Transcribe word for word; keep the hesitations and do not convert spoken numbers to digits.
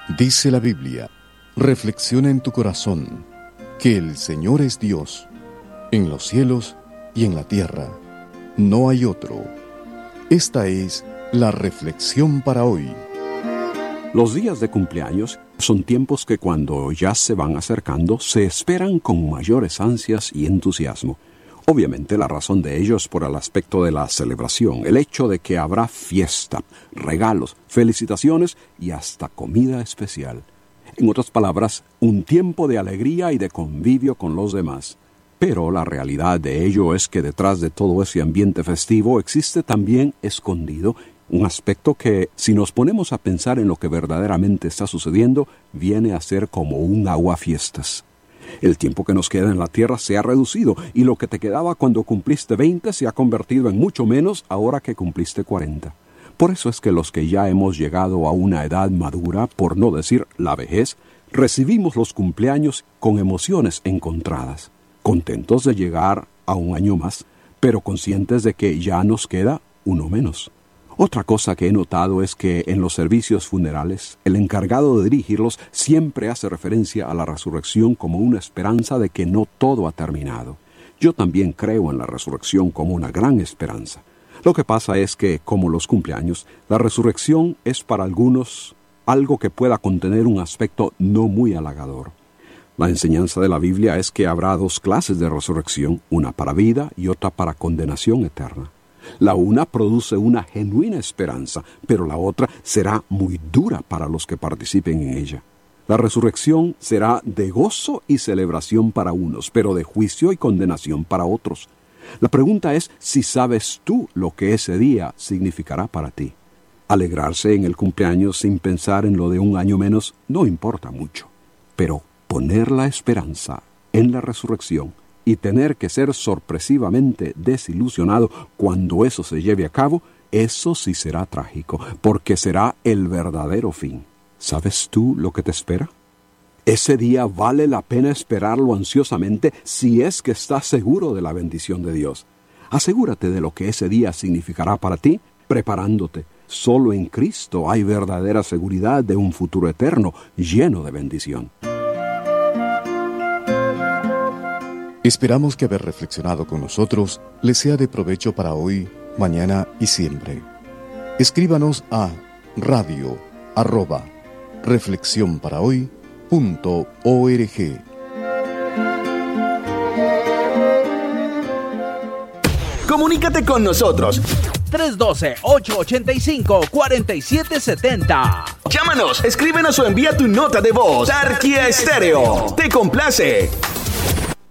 Dice la Biblia, reflexiona en tu corazón, que el Señor es Dios, en los cielos y en la tierra. No hay otro. Esta es la reflexión para hoy. Los días de cumpleaños son tiempos que cuando ya se van acercando se esperan con mayores ansias y entusiasmo. Obviamente la razón de ello es por el aspecto de la celebración, el hecho de que habrá fiesta, regalos, felicitaciones y hasta comida especial. En otras palabras, un tiempo de alegría y de convivio con los demás. Pero la realidad de ello es que detrás de todo ese ambiente festivo existe también escondido un aspecto que, si nos ponemos a pensar en lo que verdaderamente está sucediendo, viene a ser como un aguafiestas. El tiempo que nos queda en la tierra se ha reducido y lo que te quedaba cuando cumpliste veinte se ha convertido en mucho menos ahora que cumpliste cuarenta. Por eso es que los que ya hemos llegado a una edad madura, por no decir la vejez, recibimos los cumpleaños con emociones encontradas, contentos de llegar a un año más, pero conscientes de que ya nos queda uno menos. Otra cosa que he notado es que en los servicios funerales, el encargado de dirigirlos siempre hace referencia a la resurrección como una esperanza de que no todo ha terminado. Yo también creo en la resurrección como una gran esperanza. Lo que pasa es que, como los cumpleaños, la resurrección es para algunos algo que pueda contener un aspecto no muy halagador. La enseñanza de la Biblia es que habrá dos clases de resurrección, una para vida y otra para condenación eterna. La una produce una genuina esperanza, pero la otra será muy dura para los que participen en ella. La resurrección será de gozo y celebración para unos, pero de juicio y condenación para otros. La pregunta es si sabes tú lo que ese día significará para ti. Alegrarse en el cumpleaños sin pensar en lo de un año menos no importa mucho, pero poner la esperanza en la resurrección y tener que ser sorpresivamente desilusionado cuando eso se lleve a cabo, eso sí será trágico, porque será el verdadero fin. ¿Sabes tú lo que te espera? Ese día vale la pena esperarlo ansiosamente si es que estás seguro de la bendición de Dios. Asegúrate de lo que ese día significará para ti, preparándote. Solo en Cristo hay verdadera seguridad de un futuro eterno lleno de bendición. Esperamos que haber reflexionado con nosotros les sea de provecho para hoy, mañana y siempre. Escríbanos a radio arroba reflexión para hoy punto org. Comunícate con nosotros. tres uno dos, ocho ocho cinco, cuatro siete siete cero. Llámanos, escríbenos o envía tu nota de voz. Tarquía Estéreo. Te complace.